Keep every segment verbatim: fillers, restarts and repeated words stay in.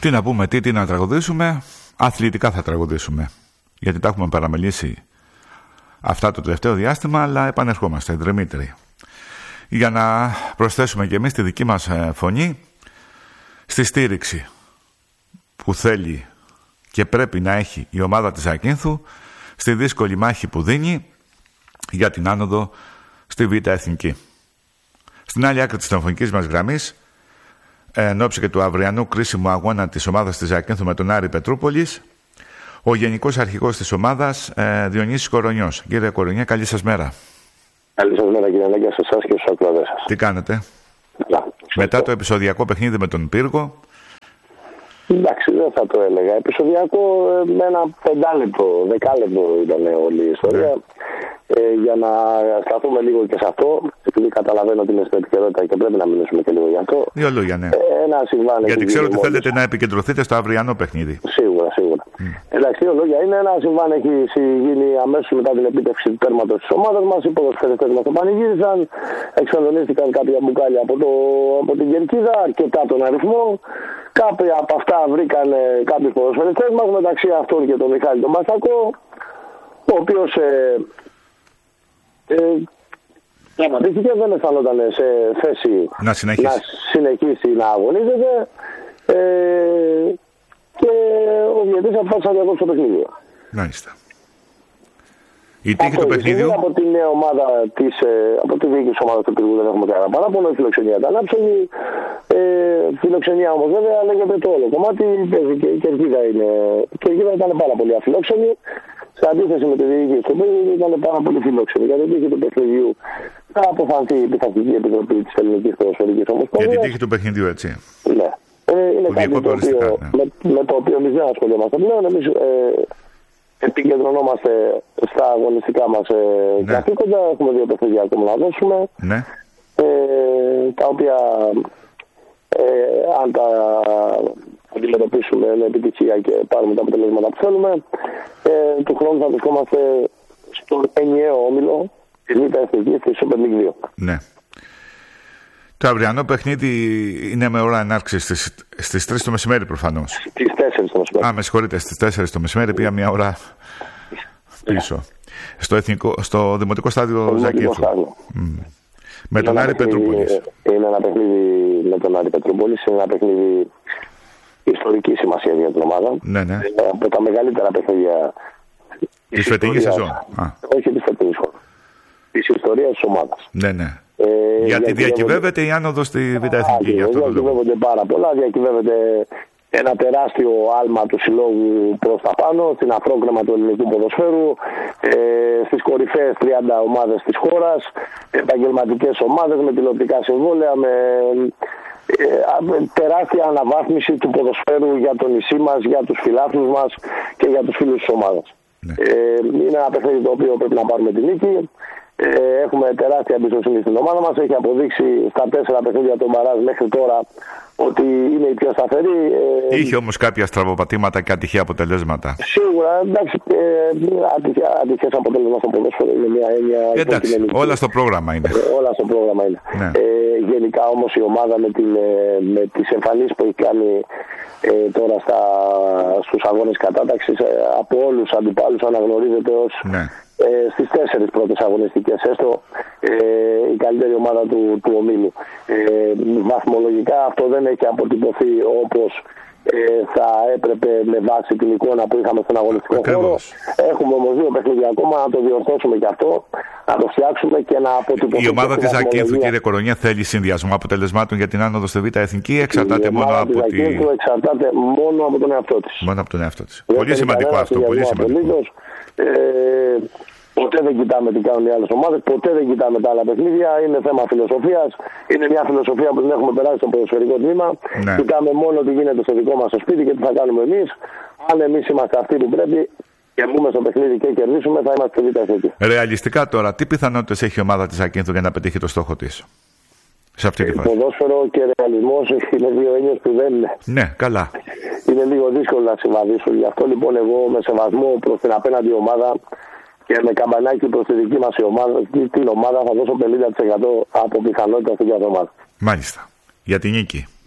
Τι να πούμε, τι, τι να τραγουδήσουμε. Αθλητικά θα τραγουδήσουμε. Γιατί τα έχουμε παραμελήσει αυτά το τελευταίο διάστημα, αλλά επανερχόμαστε δρεμύτεροι. Για να προσθέσουμε και εμείς τη δική μας φωνή στη στήριξη που θέλει και πρέπει να έχει η ομάδα της Ακίνθου στη δύσκολη μάχη που δίνει για την άνοδο στη Β' Εθνική. Στην άλλη άκρη της τηλεφωνικής μας γραμμής, εν ώψη και του αυριανού κρίσιμου αγώνα της ομάδας της Ακίνθου με τον Άρη Πετρούπολης, ο Γενικός Αρχηγός της ομάδας, ε, Διονύσης Κορονιός. Κύριε Κορονιά, καλή σας μέρα. Καλή σας μέρα, κύριε Νέγκια, σε εσάς και στους ακροατές σας. Τι κάνετε? Να, μετά το επεισοδιακό παιχνίδι με τον Πύργο? Εντάξει, δεν θα το έλεγα. Επεισοδιακό με ένα πεντάλεπτο, δεκάλεπτο ήταν όλη η ιστορία. Ναι. Ε, για να σταθούμε λίγο και σε αυτό, επειδή καταλαβαίνω ότι είναι στην επικαιρότητα και πρέπει να μιλήσουμε και λίγο για αυτό. Δύο λόγια, ναι. Ε, ένα συμβάν. Γιατί ξέρω ότι θέλετε να επικεντρωθείτε στο αυριανό παιχνίδι. Σίγουρα, σίγουρα. Mm. Εντάξει, δύο λόγια είναι. Ένα συμβάν έχει γίνει αμέσως μετά την επίτευξη του τέρματος της ομάδας μας. Οι ποδοσφαιριστές μας το πανηγύρισαν. Εξονδονίστηκαν κάποια μπουκάλια από, το, από την κερκίδα, αρκετά τον αριθμό. Κάποια από αυτά βρήκαν κάποιους ποδοσφαιριστές μας, μεταξύ αυτών και τον Μιχάλη τον Μπαστακό, ο οποίος ε, ε, τραυματίστηκε, δεν αισθανόταν σε θέση να συνεχίσει να, συνεχίσει, να αγωνίζεται ε, και ο διαιτητής αποφάσισε να διακόψει το παιχνίδι. Μάλιστα. Η τύχη του παιχνιδιού. Από την νέα ομάδα της, από τη διοίκηση της ομάδας του Πύργου δεν έχουμε κανένα παράπονο. Η φιλοξενία ήταν άψογη. Ε, φιλοξενία όμως βέβαια λέγεται το όλο κομμάτι. Και η κερκίδα είναι. Η κερκίδα ήταν πάρα πολύ αφιλόξενη. Σε αντίθεση με τη διοίκηση του Πύργου ήταν πάρα πολύ φιλόξενη. Για την τύχη του παιχνιδιού θα αποφανθεί η Πειθαρχική Επιτροπή της Ελληνικής Ποδοσφαιρικής Ομοσπονδίας. Για την τύχη του παιχνιδιού, έτσι. Ναι. Ε, είναι κάτι το οποίο, ναι. με, με το οποίο εμείς δεν ασχολιόμαστε πλέον. Εμείς, ε, επικεντρωνόμαστε στα αγωνιστικά μας ε, ναι. καθήκοντα. Έχουμε δύο παιχνίδια ακόμα να δώσουμε. Ναι. Ε, τα οποία ε, αν τα αντιμετωπίσουμε με επιτυχία και πάρουμε τα αποτελέσματα που θέλουμε, ε, του χρόνου θα βρισκόμαστε στον ενιαίο όμιλο της Β' Εθνικής της Super League δύο. Ναι. Το αυριανό παιχνίδι είναι με ώρα ενάρξης στις, στις τρεις το μεσημέρι προφανώς. Στις τέσσερις το μεσημέρι. Α, με συγχωρείτε, στις τέσσερις το μεσημέρι πήγα μια ώρα πίσω. Στο, εθνικό, στο Δημοτικό Στάδιο Ζακίνθου. Mm. Με τον Άρη Πετρούπολης. Είναι ένα παιχνίδι με τον Άρη Πετρούπολης. Είναι ένα παιχνίδι ιστορική σημασία για την ομάδα. Ναι, ναι. Από τα μεγαλύτερα παιχνίδια της φετινής σεζόν. Όχι της φετινής σεζόν. Της ιστορίας της ομάδας. Ναι, ναι. Ε, Γιατί διακυβεύεται η άνοδο στη Β' Εθνική. Διακυβεύονται πάρα πολλά. Διακυβεύεται ένα τεράστιο άλμα του συλλόγου προς τα πάνω, στην αφρόκρεμα του ελληνικού ποδοσφαίρου, ε, στις κορυφαίες τριάντα ομάδες της χώρας, επαγγελματικές ομάδες με τηλεοπτικά συμβόλαια, με ε, τεράστια αναβάθμιση του ποδοσφαίρου για το νησί μας, για τους φιλάθλους μας και για τους φίλους της ομάδας. Ναι. Ε, είναι ένα παιχνίδι το οποίο πρέπει να πάρουμε την νίκη. Ε, έχουμε τεράστια εμπιστοσύνη στην ομάδα μας. Έχει αποδείξει στα τέσσερα παιχνίδια των μπαράζ μέχρι τώρα ότι είναι η πιο σταθερή. Ε, Είχε όμως κάποια στραβοπατήματα και ατυχαία αποτελέσματα. Σίγουρα, εντάξει, ε, ατυχές αποτελέσματα στο ποδόσφαιρο είναι μια έννοια. Εντάξει, όλα στο πρόγραμμα είναι. Ε, όλα στο πρόγραμμα είναι. Ναι. Ε, γενικά όμως η ομάδα με, την, με τις εμφανίσεις που έχει κάνει ε, τώρα στα, στους αγώνες κατάταξης ε, από όλους τους αντιπάλους αναγνωρίζεται ως ναι. ε, στις τέσσερις πρώτες αγωνιστικές έστω ε, η καλύτερη ομάδα του, του ομίλου. Ε, βαθμολογικά αυτό δεν έχει αποτυπωθεί όπως ε, θα έπρεπε με βάση την εικόνα που είχαμε στον αγωνιστικό χώρο. Έχουμε όμως δύο παιχνίδια ακόμα να το διορθώσουμε και αυτό, να το φτιάξουμε και να αποτυπωθεί. Η ομάδα της Ακίνθου, κύριε Κορονιά, θέλει συνδυασμό αποτελεσμάτων για την άνοδο στη Β' Εθνική, εξαρτάται η μόνο από τη... Ακίνθου εξαρτάται μόνο από τον εαυτό της. Μόνο από τον εαυτό της. Πολύ σημαντικό αυτό, πολύ σημαντικό. Ε, Ποτέ δεν κοιτάμε τι κάνουν οι άλλες ομάδες, ποτέ δεν κοιτάμε τα άλλα παιχνίδια. Είναι θέμα φιλοσοφίας. Είναι μια φιλοσοφία που την έχουμε περάσει στο ποδοσφαιρικό τμήμα. Ναι. Κοιτάμε μόνο τι γίνεται στο δικό μας το σπίτι και τι θα κάνουμε εμείς. Αν εμείς είμαστε αυτοί που πρέπει και μπούμε στο παιχνίδι και κερδίσουμε, θα είμαστε στη Β' Εθνική. Ρεαλιστικά τώρα, τι πιθανότητες έχει η ομάδα της Ακίνθου για να πετύχει το στόχο της σε αυτή τη φάση? Ποδόσφαιρο και ρεαλισμός είναι δύο έννοιες που δεν είναι. Ναι, καλά. Είναι λίγο δύσκολο να συμβαδίσουν. Γι' αυτό λοιπόν εγώ με σεβασμό προς την απέναντι ομάδα και με καμπανάκι προς τη δική μας ομάδα, την ομάδα θα δώσω πενήντα τοις εκατό από πιθανότητα στην κάθε ομάδα. Μάλιστα. Για την νίκη.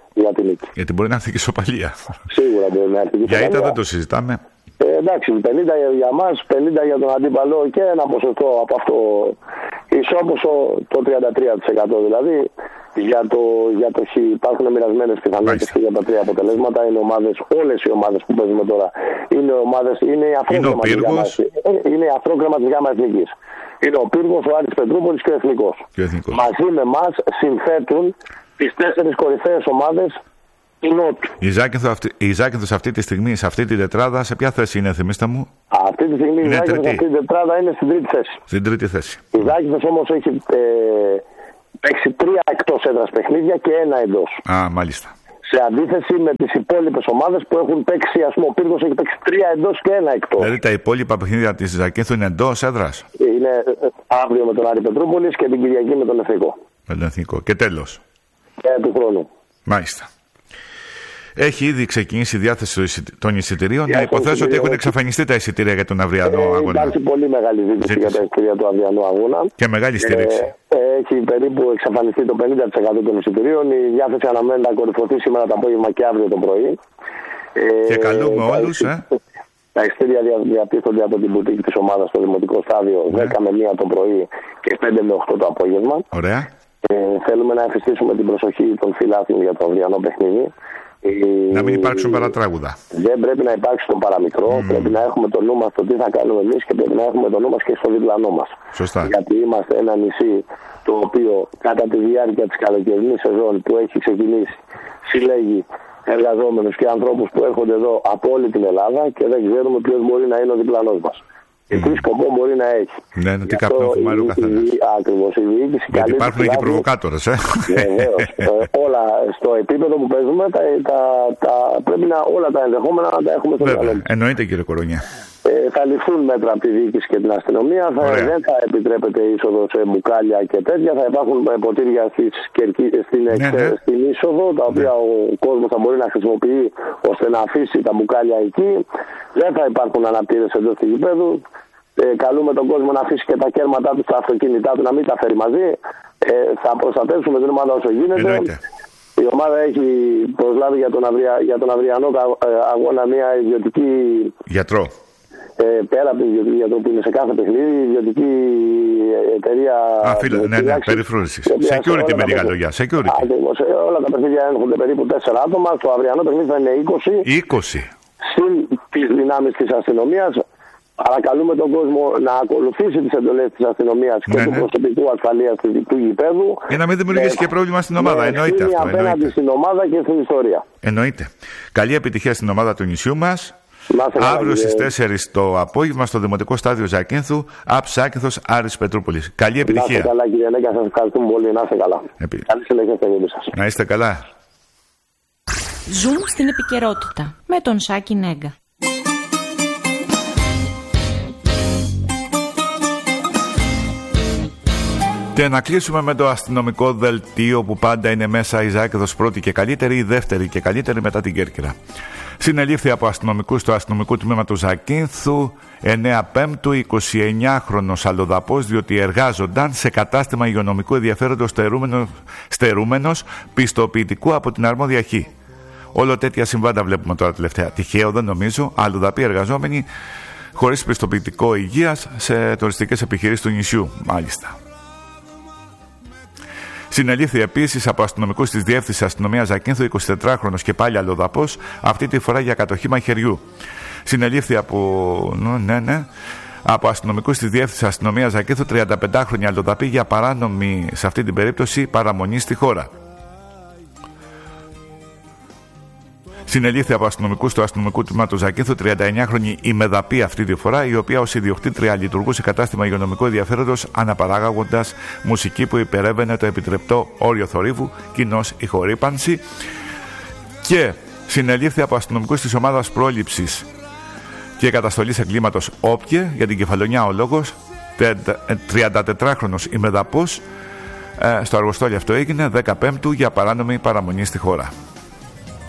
για την νίκη. Γιατί μπορεί να έρθει και ισοπαλία. Σίγουρα μπορεί να έρθει και ισοπαλία. Για ήττα δεν το συζητάμε. Ε, εντάξει, πενήντα για μας, πενήντα για τον αντίπαλο και ένα ποσοστό από αυτό ισόποσο, το τριάντα τρία τοις εκατό δηλαδή. Για το, για το χ υπάρχουν μοιρασμένες πιθανότητες και για τα τρία αποτελέσματα. Είναι ομάδες, όλες οι ομάδες που παίζουμε τώρα είναι ομάδες, είναι η αφρόκρεμα της Γάμας, είναι η αφρόκρεμα της Γάμας Νίκης. Είναι ο Πύργος, ο Άρης Πετρούπολης και ο Εθνικός. Και ο Εθνικός. Μαζί με εμάς συνθέτουν τις τέσσερις κορυφαίες ομάδες του Νότου. Η Ζάκυνθος αυτή τη στιγμή, σε αυτή την τετράδα, σε ποια θέση είναι, θυμίστε μου? Αυτή τη στιγμή η Ζάκυνθος αυτή την τετράδα είναι στην τρίτη θέση. Στην τρίτη θέση. Η Ζάκυνθος όμως έχει ε, παίξει τρία εκτός έδρας παιχνίδια και ένα εντός. Α, μάλιστα. Σε αντίθεση με τις υπόλοιπες ομάδες που έχουν παίξει, ας πούμε, ο Πύργος έχει παίξει τρία εντός και ένα εκτός. Δηλαδή τα υπόλοιπα παιχνίδια της Ζακίνθου είναι εντός έδρας. Είναι αύριο με τον Άρη Πετρούπολης και την Κυριακή με τον Εθνικό. Με τον Εθνικό. Και τέλος. Και του χρόνου. Μάλιστα. Έχει ήδη ξεκινήσει η διάθεση των εισιτηρίων. Να υποθέσω ότι έχουν εξαφανιστεί τα εισιτήρια για τον αυριανό ε, αγώνα. Υπάρχει πολύ μεγάλη ζήτηση για τα εισιτήρια του αυριανού αγώνα. Και μεγάλη στήριξη. Ε, έχει περίπου εξαφανιστεί το πενήντα τοις εκατό των εισιτηρίων. Η διάθεση αναμένεται να κορυφωθεί σήμερα το απόγευμα και αύριο το πρωί. Και ε, καλούμε όλους. Ε. Τα εισιτήρια διατίθονται από την μπουτίκη της ομάδας στο Δημοτικό Στάδιο ναι. δέκα με μία το πρωί και πέντε με οκτώ το απόγευμα. Ωραία. Ε, θέλουμε να εφιστήσουμε την προσοχή των φιλάθλων για το αυριανό παιχνίδι. Να μην υπάρξουν παρατράγουδα. Δεν πρέπει να υπάρξει το παραμικρό. Mm. Πρέπει να έχουμε το νου μας στο τι θα κάνουμε εμείς και πρέπει να έχουμε το νου μας και στο διπλανό μας. Σωστά. Γιατί είμαστε ένα νησί το οποίο κατά τη διάρκεια της καλοκαιρινής σεζόν που έχει ξεκινήσει συλλέγει εργαζόμενους και ανθρώπους που έρχονται εδώ από όλη την Ελλάδα και δεν ξέρουμε ποιος μπορεί να είναι ο διπλανός μας. Και τι σκοπό μπορεί να έχει. Ναι, τι καπνό φουμάρει ο καθένας. Ακριβώς. Η διοίκηση γιατί υπάρχουν και προβοκάτορες, ε. Βεβαίως. Όλα στο επίπεδο που παίζουμε τα, τα, τα, πρέπει να όλα τα ενδεχόμενα να τα έχουμε στο μυαλό. Εννοείται, κύριε Κορονιά. Ε, θα ληφθούν μέτρα από τη διοίκηση και την αστυνομία. Θα, δεν θα επιτρέπεται είσοδο σε μπουκάλια και τέτοια. Θα υπάρχουν ποτήρια στις, στην, ναι, ναι. στην είσοδο, τα οποία ναι. ο κόσμος θα μπορεί να χρησιμοποιεί ώστε να αφήσει τα μπουκάλια εκεί. Δεν θα υπάρχουν αναπτήρες εντός του γηπέδου. Ε, καλούμε τον κόσμο να αφήσει και τα κέρματά του στα αυτοκίνητά του, να μην τα φέρει μαζί. Ε, θα προστατεύσουμε την ομάδα όσο γίνεται. Εννοείται. Η ομάδα έχει προσλάβει για τον, αυρια, για τον αυριανό αγώνα μια ιδιωτική. Γιατρό. Ε, πέρα από την ιδιωτική γιατρό που είναι σε κάθε παιχνίδι, η ιδιωτική εταιρεία. Α, φίλε, ναι, ναι, περιφρούρησης. Security με λίγα λόγια. Security. Ακριβώς. Όλα τα παιχνίδια έρχονται περίπου τέσσερα άτομα. Το αυριανό παιχνίδι θα είναι είκοσι. είκοσι. Συν τις δυνάμεις της αστυνομίας. Παρακαλούμε τον κόσμο να ακολουθήσει τις εντολές της αστυνομίας και ναι, του ναι. προσωπικού ασφαλείας του γηπέδου. Για να μην δημιουργήσει ε, και πρόβλημα στην ομάδα. Εννοείται αυτό. Απέναντι εννοείται. στην ομάδα και στην ιστορία. Εννοείται. Καλή επιτυχία στην ομάδα του νησιού μας. Αύριο στις τέσσερις το απόγευμα στο Δημοτικό Στάδιο Ζακίνθου, Απ Ζάκυνθος, Άρης Πετρούπολης. Καλή επιτυχία. Να είστε καλά, κύριε Νέκα, σας ευχαριστούμε πολύ. Να είστε καλά. Επί... Καλή συνέχεια στην εκπομπή σας. Να είστε καλά. Ζουν στην επικαιρότητα με τον Σάκη Νέγκα. Και να κλείσουμε με το αστυνομικό δελτίο που πάντα είναι μέσα η Ζάκυνθος πρώτη και καλύτερη, η δεύτερη και καλύτερη μετά την Κέρκυρα. Συνελήφθη από αστυνομικούς του αστυνομικού τμήμα του Ζακίνθου εννέα Πέμπτου εικοσιεννιάχρονος αλλοδαπός, διότι εργάζονταν σε κατάστημα υγειονομικού ενδιαφέροντος στερούμενος πιστοποιητικού από την αρμόδια Χ. Όλο τέτοια συμβάντα βλέπουμε τώρα τελευταία. Τυχαίο δεν νομίζω, αλλοδαποί εργαζόμενοι χωρίς πιστοποιητικό υγείας σε τουριστικές επιχειρήσεις του νησιού, μάλιστα. Συνελήφθη επίσης από αστυνομικούς της Διεύθυνσης Αστυνομίας Ζακίνθου εικοσιτετράχρονος και πάλι αλλοδαπός, αυτή τη φορά για κατοχή μαχαιριού. Συνελήφθη από, ναι, ναι, από αστυνομικούς της Διεύθυνσης Αστυνομίας Ζακίνθου τριανταπεντάχρονη αλλοδαπή για παράνομη, σε αυτή την περίπτωση, παραμονή στη χώρα. Συνελήφθη από αστυνομικούς του αστυνομικού τμήματος Ζακίνθου τριανταεννιάχρονη ημεδαπή αυτή τη φορά, η οποία ως ιδιοκτήτρια λειτουργούσε κατάστημα υγειονομικού ενδιαφέροντος, αναπαράγοντας μουσική που υπερεύαινε το επιτρεπτό όριο θορύβου, κοινώς ηχορύπανση. Και συνελήφθη από αστυνομικούς της ομάδας πρόληψης και καταστολής εγκλήματος Όπιε για την Κεφαλονιά ο λόγος, τριαντατετράχρονος ημεδαπός, στο αργοστόλι αυτό έγινε δέκα Πέμπτου για παράνομη παραμονή στη χώρα.